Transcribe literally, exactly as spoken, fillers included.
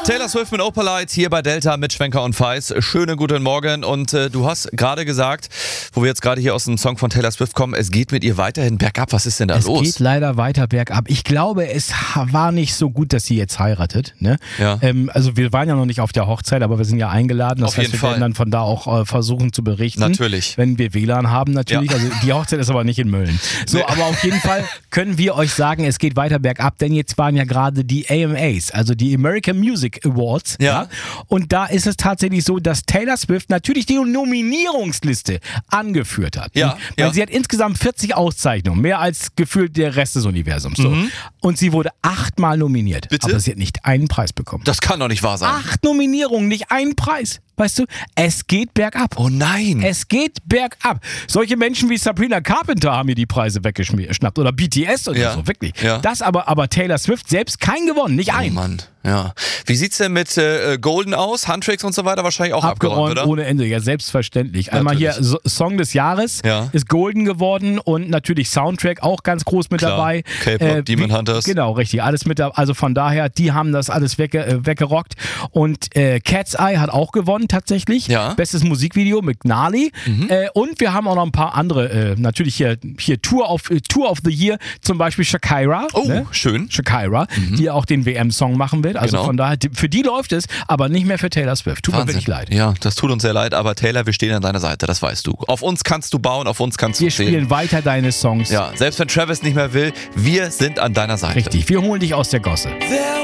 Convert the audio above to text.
Taylor Swift mit Opalite hier bei Delta mit Schwenker und Feis. Schönen guten Morgen. Und äh, du hast gerade gesagt, wo wir jetzt gerade hier aus dem Song von Taylor Swift kommen, es geht mit ihr weiterhin bergab. Was ist denn da es los? Es geht leider weiter bergab. Ich glaube, es war nicht so gut, dass sie jetzt heiratet. Ne? Ja. Ähm, also wir waren ja noch nicht auf der Hochzeit, aber wir sind ja eingeladen. Das auf heißt, jeden wir Fall. werden dann von da auch äh, versuchen zu berichten. Natürlich. Wenn wir W L A N haben natürlich. Ja. Also die Hochzeit ist aber nicht in Mölln. So, Nee. aber auf jeden Fall können wir euch sagen, es geht weiter bergab, denn jetzt waren ja gerade die A M As, also die American Music Awards. Ja. Ja? Und da ist es tatsächlich so, dass Taylor Swift natürlich die Nominierungsliste angeführt hat. Ja, Weil ja. sie hat insgesamt vierzig Auszeichnungen, mehr als gefühlt der Rest des Universums. So. Mhm. Und sie wurde achtmal nominiert. Bitte? Aber sie hat nicht einen Preis bekommen. Das kann doch nicht wahr sein. Acht Nominierungen, nicht einen Preis. Weißt du, es geht bergab. Oh nein. Es geht bergab. Solche Menschen wie Sabrina Carpenter haben mir die Preise weggeschnappt. Oder B T S oder Ja. so, wirklich. Ja. Das aber, aber Taylor Swift selbst kein gewonnen, nicht Oh ein. Mann, ja. Wie sieht's denn mit äh, Golden aus? Handtricks und so weiter wahrscheinlich auch abgeräumt, oder? ohne Ende, ja, selbstverständlich. Einmal hier Natürlich. so Song des Jahres Ja. ist Golden geworden und natürlich Soundtrack auch ganz groß mit Klar. dabei. K-Pop, Demon wie- Hunters. Genau, richtig, alles mit dabei. Also von daher, die haben das alles wegge äh, weggerockt. Und äh, Cat's Eye hat auch gewonnen tatsächlich. Ja. Bestes Musikvideo mit Gnarly. Mhm. Äh, und wir haben auch noch ein paar andere, äh, natürlich hier, hier Tour of, äh, Tour of the Year, zum Beispiel Shakira. Oh, ne? schön. Shakira, die auch den W M-Song machen wird. Also Genau. von daher, die- für die läuft es, aber nicht mehr für Taylor Swift. Tut mir Wahnsinn. wirklich leid. Ja, das tut uns sehr leid, aber Taylor, wir stehen an deiner Seite, das weißt du. Auf uns kannst du bauen, auf uns kannst Wir du stehen. spielen weiter deine Songs. Ja, selbst wenn Travis nicht mehr will, wir sind an deiner Seite. Richtig, wir holen dich aus der Gosse. There